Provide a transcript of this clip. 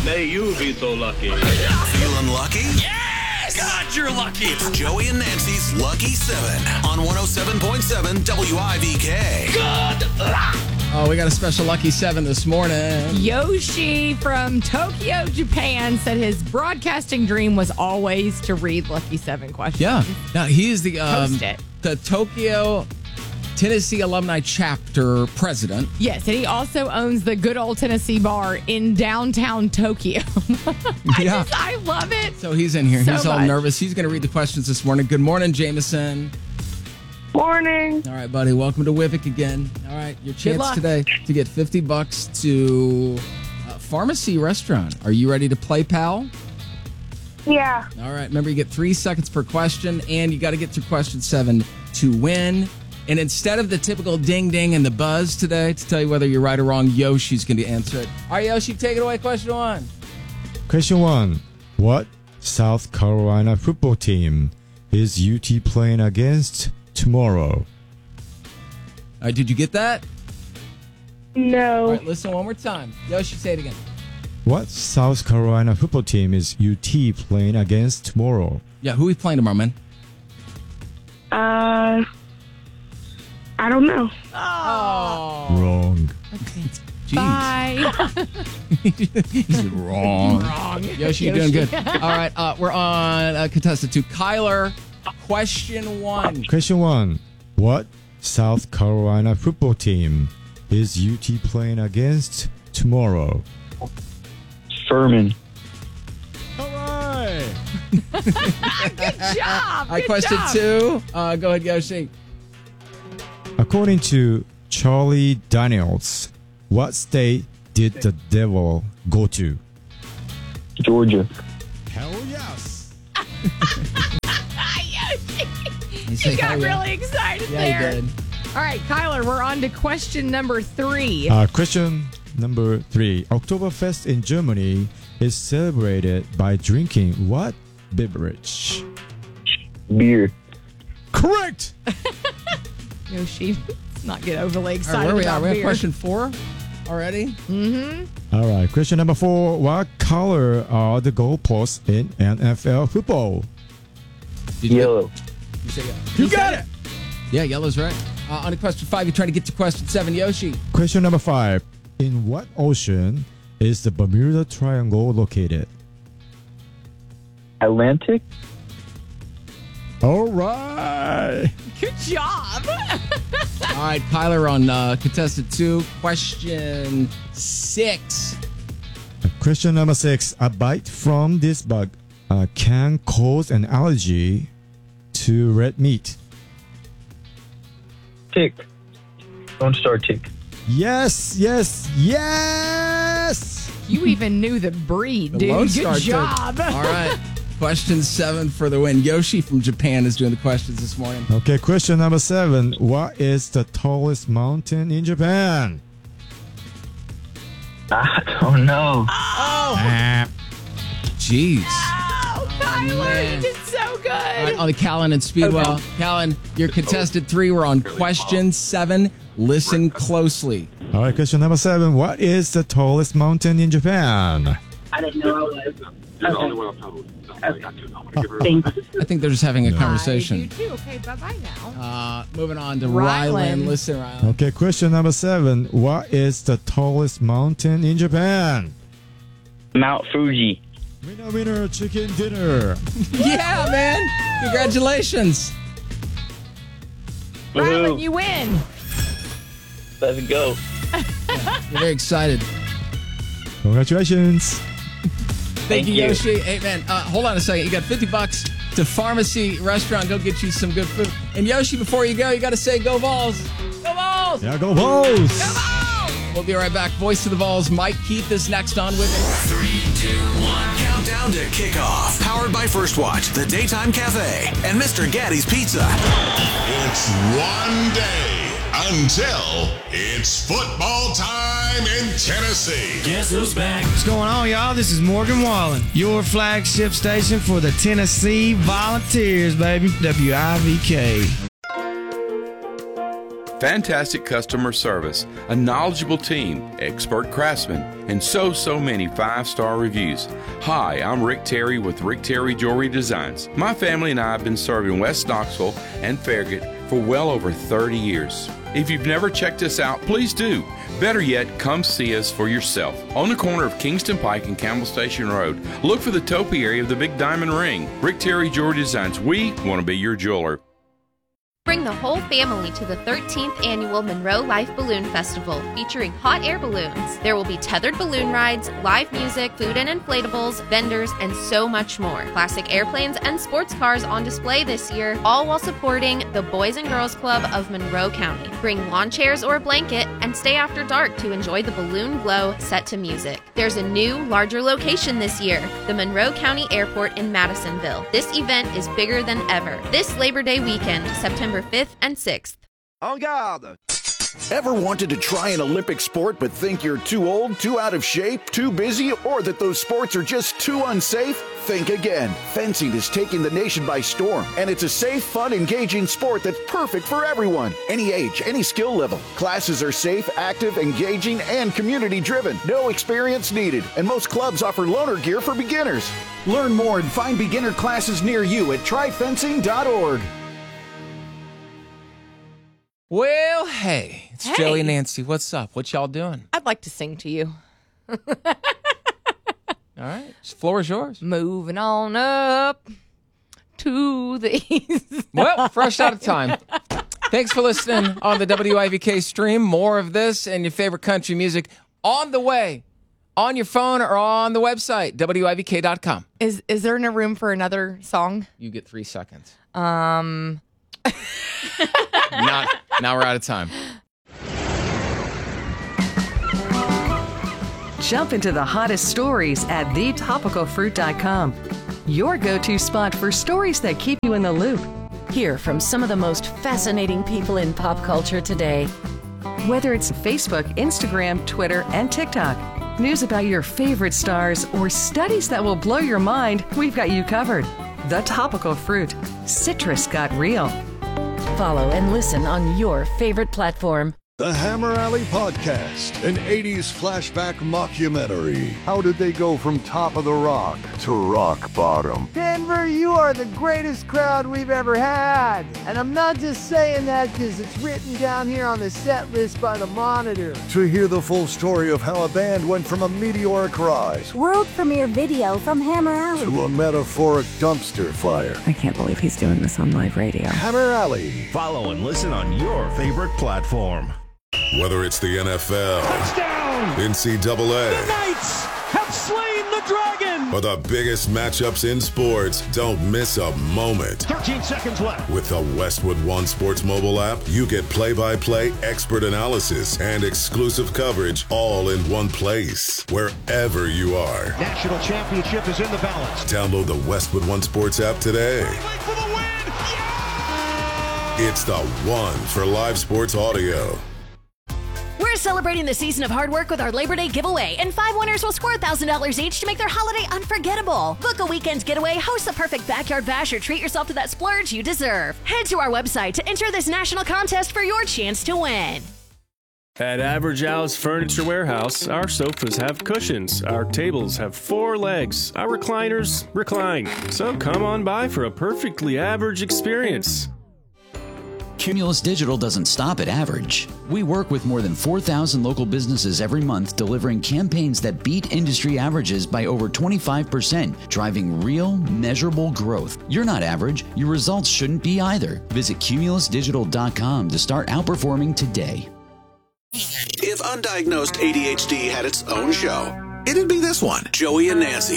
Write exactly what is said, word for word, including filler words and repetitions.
May you be so lucky. Feeling lucky? Yes! God, you're lucky. It's Joey and Nancy's Lucky seven on one oh seven point seven W I V K. Good luck. Oh, we got a special Lucky seven this morning. Yoshi from Tokyo, Japan said his broadcasting dream was always to read Lucky seven questions. Yeah. Now, he is the, um, Post it. the Tokyo Tennessee Alumni Chapter president. Yes, and he also owns the Good Old Tennessee Bar in downtown Tokyo. I Yeah. just, I love it. So he's in here. So he's all much. nervous. He's going to read the questions this morning. Good morning, Jameson. Morning. All right, buddy. Welcome to Wivik again. All right, your chance luck. today to get fifty bucks to uh, Pharmacy Restaurant. Are you ready to play, pal? Yeah. All right. Remember, you get three seconds per question, and you got to get through question seven to win. And instead of the typical ding ding and the buzz today to tell you whether you're right or wrong, Yoshi's going to answer it. All right, Yoshi, take it away. Question one. Question one. What South Carolina football team is U T playing against tomorrow? All right, did you get that? No. All right, listen one more time. Yoshi, say it again. What South Carolina football team is U T playing against tomorrow? Yeah, who are we playing tomorrow, man? Uh, I don't know. Oh. Wrong. Jeez. Bye. He's wrong. Wrong. Yoshi, you're doing good. All right, uh, we're on uh, contestant two. Kyler, question one. Question one. What South Carolina football team is U T playing against tomorrow? Furman. All right. Good job. All right, Good question job. two. Uh, go ahead, Yoshi. According to Charlie Daniels, what state did the devil go to? Georgia. Hell yes. You say He got hell yeah. really excited Yeah, there. he did. All right, Kyler, we're on to question number three. Uh, question number three. Oktoberfest in Germany is celebrated by drinking what beverage? Beer. Correct. Yoshi, let's not get overly All excited right, where we about are? We have beer. question four already? All right. Question number four. What color are the goalposts in N F L football? Did you Yellow. You, say yeah. You got it. Yeah, yellow's right. Uh, on to question five, you're trying to get to question seven. Yoshi. Question number five. In what ocean is the Bermuda Triangle located? Atlantic. All right. Good job. All right, Kyler on uh, contestant two. Question six. Question number six. A bite from this bug uh, can cause an allergy to red meat. Tick. Don't start tick. Yes, yes, yes. You even knew the breed, The dude. Lone Good Star took- job. All right. Question seven for the win. Yoshi from Japan is doing the questions this morning. Okay, question number seven. What is the tallest mountain in Japan? I don't know. Ah, Jeez. Oh, Kyler, man. you did so good. All right, on the Callan and Speedwell. Callan, your contestant three. We're on question seven. Listen closely. All right, question number seven. What is the tallest mountain in Japan? I didn't know I was. You're the only one I'm talking about. Thanks. I think they're just having a I do conversation. too. Okay, bye-bye now. Uh, moving on to Rylan. Rylan. Listen, Rylan. Okay, question number seven. What is the tallest mountain in Japan? Mount Fuji. Winner, winner, chicken dinner. Yeah, man. Congratulations. Rylan, Woohoo. you win. Let's go. You're very excited. Congratulations. Thank, Thank you, you. Yoshi. Hey, man, uh, hold on a second. You got fifty bucks to Pharmacy Restaurant. Go get you some good food. And Yoshi, before you go, you got to say go Vols. Go Vols. Yeah, go Vols. Go Vols. We'll be right back. Voice of the Vols. Mike Keith is next on with it. Three, two, one. Countdown to kickoff. Powered by First Watch, The Daytime Cafe, and Mister Gaddy's Pizza. It's one day until it's football time in Tennessee. Guess who's back? What's going on, y'all? This is Morgan Wallen, your flagship station for the Tennessee Volunteers, baby. W I V K. fantastic customer service, a knowledgeable team, expert craftsmen, and so, so many five-star reviews. Hi, I'm Rick Terry with Rick Terry Jewelry Designs. My family and I have been serving West Knoxville and Farragut for well over thirty years. If you've never checked us out, please do. Better yet, come see us for yourself. On the corner of Kingston Pike and Campbell Station Road, look for the topiary of the Big Diamond Ring. Rick Terry Jewelry Designs. We want to be your jeweler. Bring the whole family to the thirteenth Annual Monroe Life Balloon Festival, featuring hot air balloons. There will be tethered balloon rides, live music, food and inflatables, vendors, and so much more. Classic airplanes and sports cars on display this year, all while supporting the Boys and Girls Club of Monroe County. Bring lawn chairs or a blanket and stay after dark to enjoy the balloon glow set to music. There's a new, larger location this year, the Monroe County Airport in Madisonville. This event is bigger than ever. This Labor Day weekend, September fifth and sixth. En garde! Ever wanted to try an Olympic sport but think you're too old, too out of shape, too busy, or that those sports are just too unsafe? Think again. Fencing is taking the nation by storm, and it's a safe, fun, engaging sport that's perfect for everyone. Any age, any skill level. Classes are safe, active, engaging, and community-driven. No experience needed, and most clubs offer loaner gear for beginners. Learn more and find beginner classes near you at try fencing dot org. Well, hey, it's Hey. Joey and Nancy. What's up? What y'all doing? I'd like to sing to you. All right, the floor is yours. Moving on up to the east. Well, fresh out of time. Thanks for listening on the W I V K stream. More of this and your favorite country music on the way, on your phone or on the website, W I V K dot com. Is is there no room for another song? You get three seconds. Um. Not, now we're out of time. Jump into the hottest stories at the topical fruit dot com. Your go-to spot for stories that keep you in the loop. Hear from some of the most fascinating people in pop culture today. Whether it's Facebook, Instagram, Twitter, and TikTok, news about your favorite stars, or studies that will blow your mind, we've got you covered. The Topical Fruit. Citrus got real. Follow and listen on your favorite platform. The Hammer Alley Podcast, an eighties flashback mockumentary. How did they go from top of the rock to rock bottom? Denver, you are the greatest crowd we've ever had. And I'm not just saying that because it's written down here on the set list by the Monitor. To hear the full story of how a band went from a meteoric rise World premiere video from Hammer Alley to a metaphoric dumpster fire. I can't believe he's doing this on live radio. Hammer Alley. Follow and listen on your favorite platform. Whether it's the N F L, Touchdown! N C double A, The Knights have slain the dragon! or the biggest matchups in sports, don't miss a moment. thirteen seconds left. With the Westwood One Sports mobile app, you get play-by-play expert analysis and exclusive coverage all in one place, wherever you are. National championship is in the balance. Download the Westwood One Sports app today. For the win! It's the one for live sports audio. We're celebrating the season of hard work with our Labor Day giveaway, and five winners will score one thousand dollars each to make their holiday unforgettable. Book a weekend's getaway, host the perfect backyard bash, or treat yourself to that splurge you deserve. Head to our website to enter this national contest for your chance to win. At Average Al's Furniture Warehouse, our sofas have cushions, our tables have four legs, our recliners recline. So come on by for a perfectly average experience. Cumulus Digital doesn't stop at average. We work with more than four thousand local businesses every month, delivering campaigns that beat industry averages by over twenty-five percent, driving real, measurable growth. You're not average. Your results shouldn't be either. Visit cumulus digital dot com to start outperforming today. If undiagnosed A D H D had its own show, it'd be this one, Joey and Nancy.